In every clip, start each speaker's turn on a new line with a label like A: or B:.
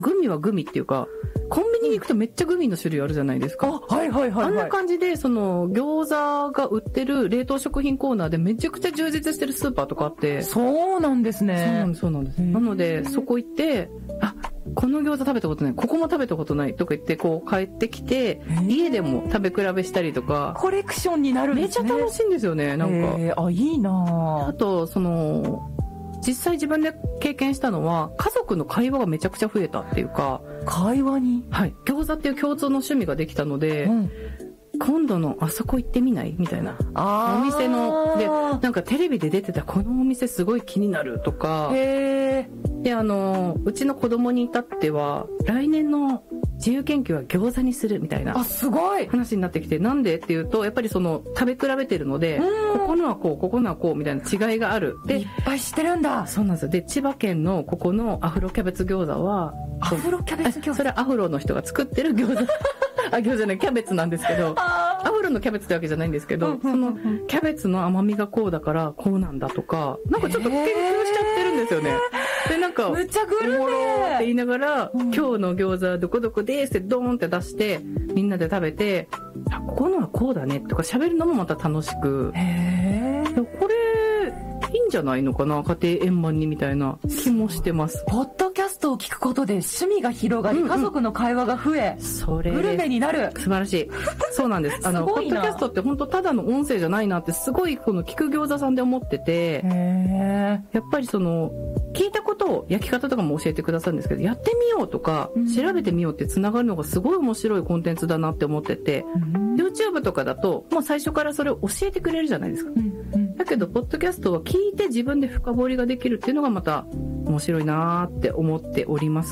A: グミはグミっていうか、コンビニに行くとめっちゃグミの種類あるじゃないですか。
B: はいはいはい、はい。
A: あんな感じで、その、餃子が売ってる冷凍食品コーナーでめちゃくちゃ充実してるスーパーとかあって。
B: そうなんですね。
A: そうなんです。なので、そこ行って、この餃子食べたことない、ここも食べたことないとか言って、こう帰ってきて、家でも食べ比べしたりとか。
B: コレクションになるんですね。
A: めっちゃ楽しいんですよね、なんか。
B: いいなぁ。
A: あと、その、実際自分で経験したのは、家族の会話がめちゃくちゃ増えたっていうか。
B: 会話に？
A: はい。餃子っていう共通の趣味ができたので、今度のあそこ行ってみないみたいな。お店の、で、なんかテレビで出てたこのお店すごい気になるとか。で、うちの子供に至っては、来年の自由研究は餃子にするみたいな。
B: すごい
A: 話になってきて、なんでっていうと、やっぱりその、食べ比べてるので、ここのはこう、ここのはこうみたいな違いがある。
B: で、いっぱい知ってるんだ。
A: そうなんですよ。で、千葉県のここのアフロキャベツ餃子は、
B: アフロキャベツ餃子？
A: それはアフロの人が作ってる餃子。餃子じゃない、キャベツなんですけど、アフロのキャベツってわけじゃないんですけど、そのキャベツの甘みがこうだからこうなんだとか、なんかちょっと研究しちゃってるんですよね。で、なんか、
B: むっちゃグルメ
A: って言いながら、今日の餃子どこどこですってドーンって出して、みんなで食べて、ここのはこうだねとか喋るのもまた楽しく、これ、いいんじゃないのかな、家庭円満にみたいな気もしてます。
B: ポッドキャストを聞くことで趣味が広がり、家族の会話が増え、
A: それ
B: グルメになる。
A: 素晴らしい。そうなんです。ポッドキャストって本当ただの音声じゃないなってすごいこの聞く餃子さんで思ってて、やっぱりその、聞いたことを焼き方とかも教えてくださるんですけど、やってみようとか、調べてみようってつながるのがすごい面白いコンテンツだなって思ってて、YouTube とかだともう最初からそれを教えてくれるじゃないですか。だけど、ポッドキャストは聞いて自分で深掘りができるっていうのがまた面白いなーって思っております。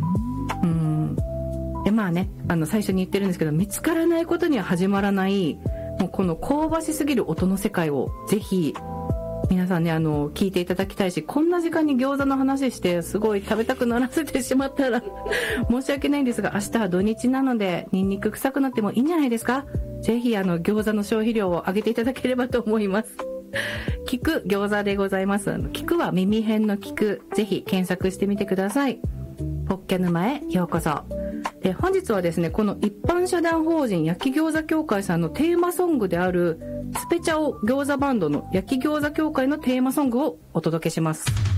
A: で、まあね、最初に言ってるんですけど、見つからないことには始まらない、もうこの香ばしすぎる音の世界をぜひ、皆さんね、聞いていただきたいし、こんな時間に餃子の話して、すごい食べたくならせてしまったら、申し訳ないんですが、明日は土日なので、ニンニク臭くなってもいいんじゃないですか？ぜひ、餃子の消費量を上げていただければと思います。聞く餃子でございます。聞くは耳辺の聞く。ぜひ検索してみてください。ポッキャ沼へようこそ。で、本日はですね、この一般社団法人焼き餃子協会さんのテーマソングであるスペチャオ餃子バンドの焼き餃子協会のテーマソングをお届けします。